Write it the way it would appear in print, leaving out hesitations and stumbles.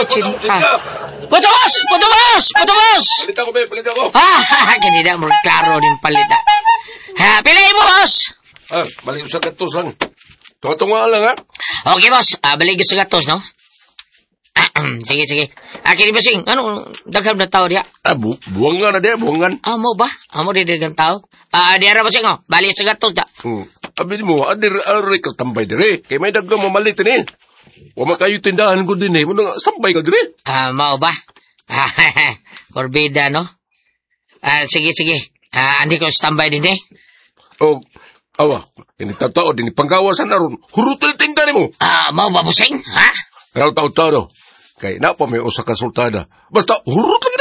Putos! Palit ako. Kanina mo klaro din palita. Pilay mo, boss! Balik sa gatos lang. Tunga lang, ha? Okay, boss. Balik sa gatos, no? Sige. Kini basing, dagham na tao diya? Buwangan na diya, buwangan. Mo ba? Mo di dagham tao? Diya ra basing, balik sa gatos da. Abi mo, adir katambay dire. Kay may dagham mamalit ni. Wa makayo tindahan ko din eh. Muna sambay ka dire. Mo ba? Korbida, no? Sige. Andi ko standby din eh. Awa, ini tao din panggawasan naron. Hurutul tinda ni mo. Mau ba busing, ha? Tao. Kay na pa may usa ka sultada. Basta hurut lang